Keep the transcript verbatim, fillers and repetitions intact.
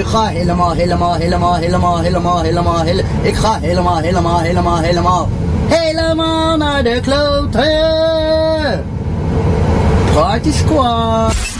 ga helemaal, helemaal, helemaal, helemaal, helemaal, helemaal, helemaal. Ik ga helemaal, helemaal, helemaal, helemaal. Helemaal naar de kloten. Party Squad.